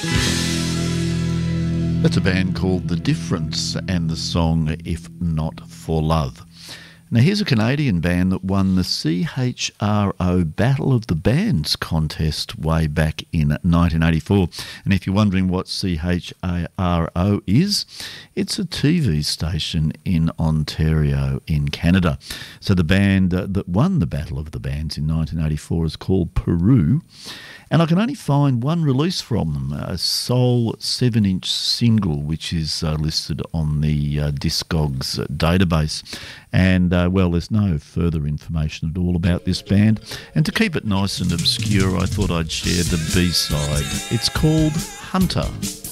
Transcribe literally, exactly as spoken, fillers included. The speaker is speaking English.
That's a band called The Difference and the song If Not For Love. Now here's a Canadian band that won the C H R O Battle of the Bands contest way back in nineteen eighty-four. And if you're wondering what C H R O is, it's a T V station in Ontario in Canada. So the band uh, that won the Battle of the Bands in nineteen eighty-four is called Peru. And I can only find one release from them, a soul seven-inch single, which is uh, listed on the uh, Discogs database. And, uh, well, there's no further information at all about this band. And to keep it nice and obscure, I thought I'd share the B-side. It's called Hunter.